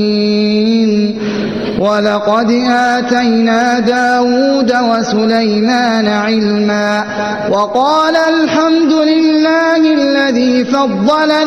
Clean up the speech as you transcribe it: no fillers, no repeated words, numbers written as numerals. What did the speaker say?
ولقد آتينا داود وسليمان علما وقال الحمد لله الذي فضلنا